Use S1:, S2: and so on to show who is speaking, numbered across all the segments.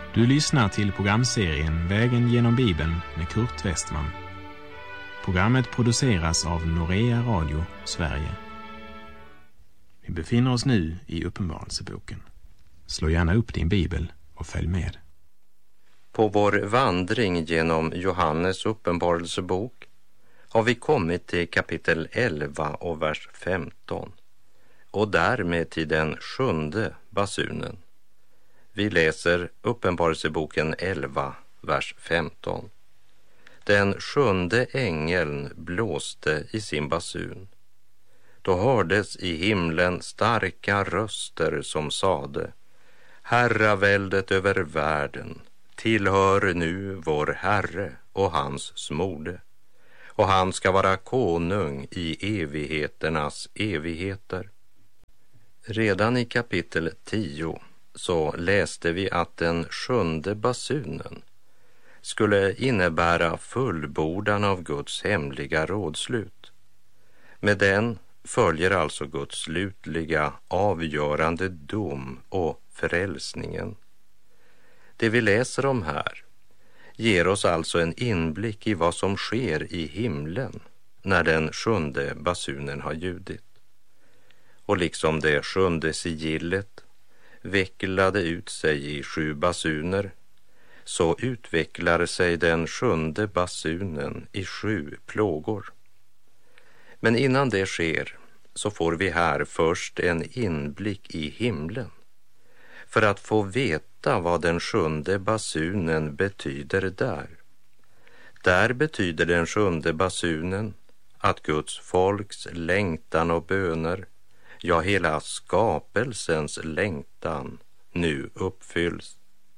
S1: Du lyssnar till programserien Vägen genom Bibeln med Kurt Westman. Programmet produceras av Norea Radio, Sverige. Vi befinner oss nu i Uppenbarelseboken. Slå gärna upp din bibel och följ med.
S2: På vår vandring genom Johannes uppenbarelsebok har vi kommit till kapitel 11 och vers 15 och därmed till den 7:e basunen. Vi läser Uppenbarelseboken 11, vers 15. Den 7:e ängeln blåste i sin basun. Då hördes i himlen starka röster som sade: Herraväldet över världen tillhör nu vår Herre och hans smorde, och han ska vara konung i evigheternas evigheter. Redan i kapitel 10 så läste vi att den 7:e basunen skulle innebära fullbordan av Guds hemliga rådslut. Med den följer alltså Guds slutliga avgörande dom och frälsningen. Det vi läser om här ger oss alltså en inblick i vad som sker i himlen när den 7:e basunen har ljudit. Och liksom det 7:e sigillet vecklade ut sig i 7 basuner, så utvecklar sig den 7:e basunen i 7 plågor. Men innan det sker så får vi här först en inblick i himlen för att få veta vad den 7:e basunen betyder där. Där betyder den 7:e basunen att Guds folks längtan och böner, ja, hela skapelsens längtan, nu uppfylls.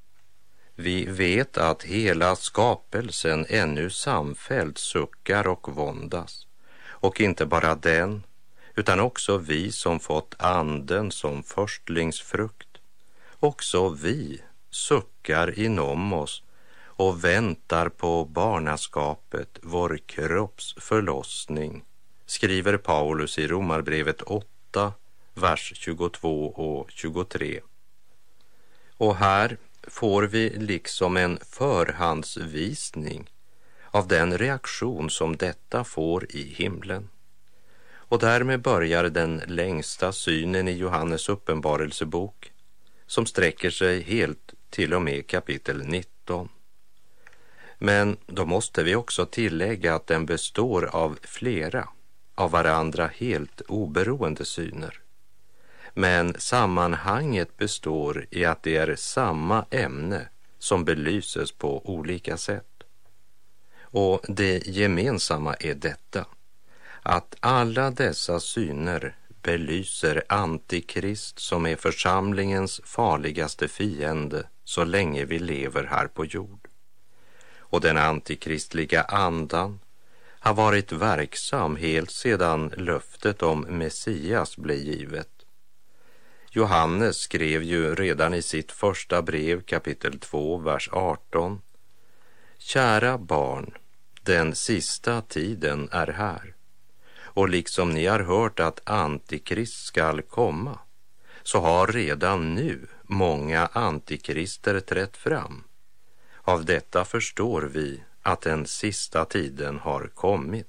S2: Vi vet att hela skapelsen ännu samfällt suckar och våndas, och inte bara den, utan också vi som fått anden som förstlingsfrukt. Också vi suckar inom oss och väntar på barnaskapet, vår kropps förlossning, skriver Paulus i Romarbrevet 8, vers 22 och 23. Och här får vi liksom en förhandsvisning av den reaktion som detta får i himlen. Och därmed börjar den längsta synen i Johannes uppenbarelsebok, som sträcker sig helt till och med kapitel 19. Men då måste vi också tillägga att den består av flera, av varandra helt oberoende syner. Men sammanhanget består i att det är samma ämne som belyses på olika sätt. Och det gemensamma är detta, att alla dessa syner belyser Antikrist, som är församlingens farligaste fiende så länge vi lever här på jord. Och den antikristliga andan har varit verksam helt sedan löftet om Messias blev givet. Johannes skrev ju redan i sitt första brev, kapitel 2, vers 18: Kära barn, den sista tiden är här. Och liksom ni har hört att Antikrist skall komma, så har redan nu många antikrister trätt fram. Av detta förstår vi att den sista tiden har kommit.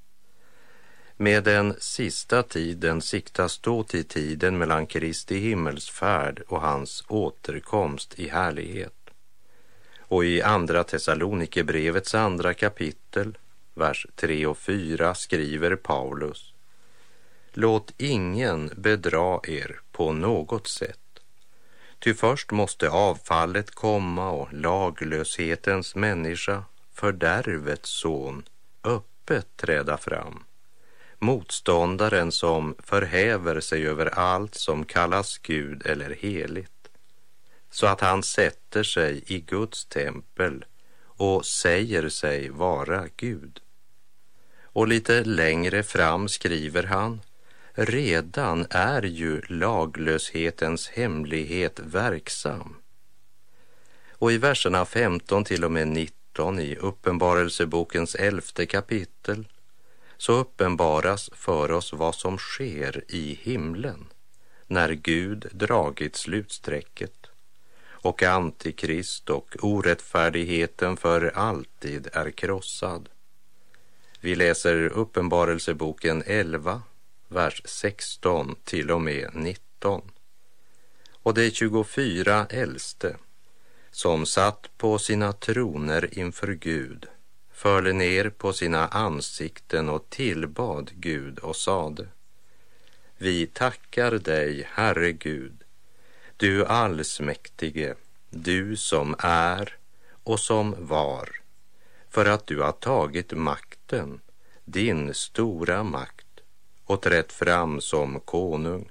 S2: Med den sista tiden siktas då till tiden mellan Kristi himmelsfärd och hans återkomst i härlighet. Och i andra Thessalonikerbrevets 2 kapitel, vers 3 och 4 skriver Paulus: Låt ingen bedra er på något sätt. Ty först måste avfallet komma och laglöshetens människa, fördärvets son, öppet träda fram. Motståndaren som förhäver sig över allt som kallas Gud eller heligt, så att han sätter sig i Guds tempel och säger sig vara Gud. Och lite längre fram skriver han: Redan är ju laglöshetens hemlighet verksam. Och i verserna 15 till och med 19 i Uppenbarelsebokens 11:e kapitel så uppenbaras för oss vad som sker i himlen när Gud dragit slutsträcket och antikrist och orättfärdigheten för alltid är krossad. Vi läser Uppenbarelseboken 11, vers 16 till och med 19. Och de 24 äldste som satt på sina troner inför Gud föll ner på sina ansikten och tillbad Gud och sade: Vi tackar dig, Herre Gud, du allsmäktige, du som är och som var, för att du har tagit makten, din stora makt, och trätt fram som konung.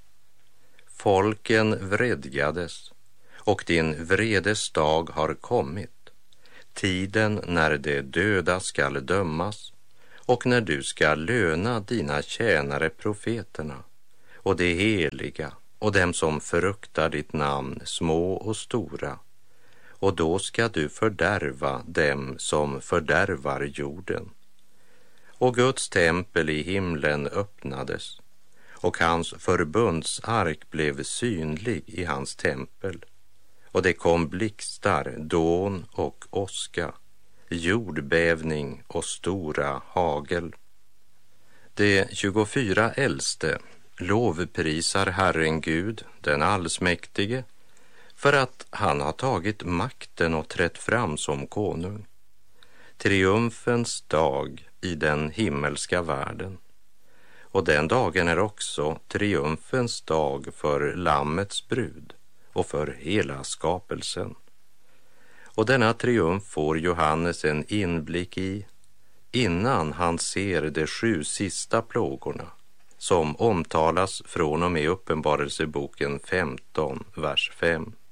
S2: Folken vredgades, och din vredes dag har kommit, tiden när de döda skall dömas och när du ska löna dina tjänare profeterna och de heliga och dem som fruktar ditt namn, små och stora, och då ska du fördärva dem som fördärvar jorden. Och Guds tempel i himlen öppnades, och hans förbundsark blev synlig i hans tempel. Och det kom blixtar, dån och åska, jordbävning och stora hagel. De 24 äldste lovprisar Herren Gud, den allsmäktige, för att han har tagit makten och trätt fram som konung. Triumfens dag i den himmelska världen. Och den dagen är också triumfens dag för Lammets brud och för hela skapelsen. Och denna triumf får Johannes en inblick i innan han ser de 7 sista plågorna som omtalas från och med Uppenbarelseboken 15, vers 5.